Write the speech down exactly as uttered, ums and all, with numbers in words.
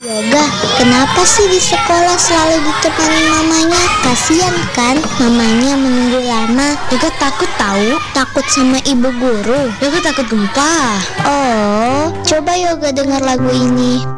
Yoga, kenapa sih di sekolah selalu ditemani mamanya? Kasian kan mamanya menunggu lama. Yoga takut tahu. Takut sama ibu guru. Yoga takut gempa. Oh, coba Yoga dengar lagu ini.